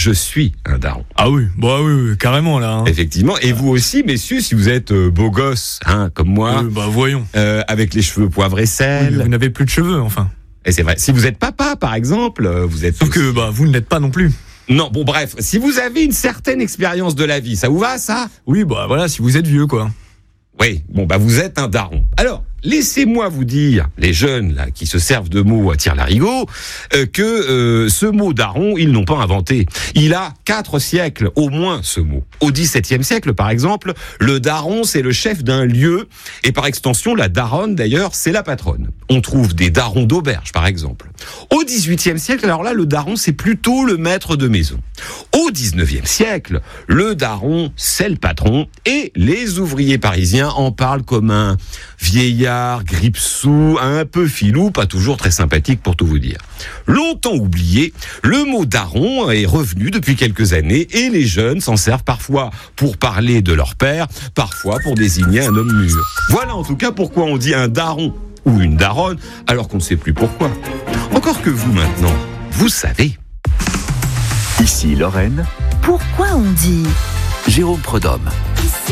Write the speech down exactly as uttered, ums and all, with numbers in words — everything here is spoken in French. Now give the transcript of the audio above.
je suis un daron. Ah oui, bah oui, oui carrément là. Hein. Effectivement. Et vous aussi, messieurs, si vous êtes euh, beau gosse, hein, comme moi, oui, bah voyons, euh, avec les cheveux poivre et sel. Oui, vous n'avez plus de cheveux, enfin. Et c'est vrai. Si vous êtes papa, par exemple, euh, vous êtes. Sauf aussi... que bah vous ne l'êtes pas non plus. Non, bon, bref. Si vous avez une certaine expérience de la vie, ça vous va, ça ? Oui, bah voilà, si vous êtes vieux, quoi. Oui, bon, bah vous êtes un daron. Alors, laissez-moi vous dire, les jeunes là qui se servent de mots à tire-larigot, euh, que euh, ce mot daron, ils n'ont pas inventé. Il a quatre siècles, au moins, ce mot. Au dix-septième siècle, par exemple, le daron, c'est le chef d'un lieu, et par extension, la daronne, d'ailleurs, c'est la patronne. On trouve des darons d'auberge, par exemple. Au dix-huitième siècle, alors là, le daron, c'est plutôt le maître de maison. Au dix-neuvième siècle, le daron, c'est le patron, et les ouvriers parisiens en parlent comme un vieillard, grippe-sous, un peu filou, pas toujours très sympathique pour tout vous dire. Longtemps oublié, le mot daron est revenu depuis quelques années et les jeunes s'en servent parfois pour parler de leur père, parfois pour désigner un homme mûr. Voilà en tout cas pourquoi on dit un daron ou une daronne alors qu'on ne sait plus pourquoi. Encore que vous maintenant, vous savez. Ici Lorraine. Pourquoi on dit Jérôme Prudhomme.